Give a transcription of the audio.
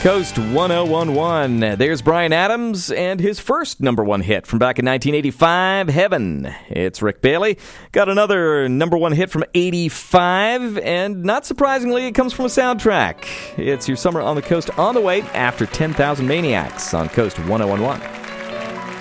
Coast 1011. There's Bryan Adams and his first number one hit from back in 1985, Heaven. It's Rick Bailey. Got another number one hit from 85, and not surprisingly, it comes from a soundtrack. It's your Summer on the Coast on the way after 10,000 Maniacs on Coast 1011.